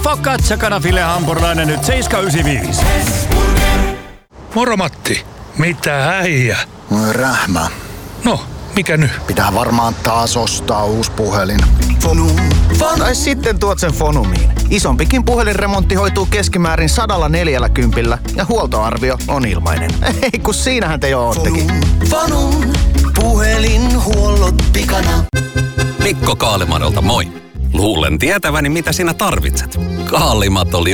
Focaccia kanafille hampurilainen nyt 7,95. Moro Matti, mitä äijä? Rähmä. No, mikä nyt? Pitää varmaan taas ostaa uusi puhelin. Tai sitten tuot sen Fonumiin. Isompikin puhelinremontti hoituu keskimäärin 140 ja huoltoarvio on ilmainen. Ei kun siinähän te jo oottekin. Fonum, puhelinhuollot pikana. Mikko Kaalimadolta moi. Luulen tietäväni mitä sinä tarvitset. Kaalimat oli